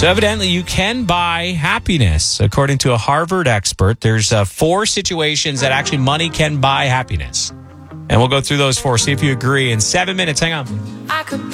So evidently you can buy happiness. According to a Harvard expert, there's 4 situations that actually money can buy happiness. And we'll go through those 4, see if you agree in 7 minutes. Hang on.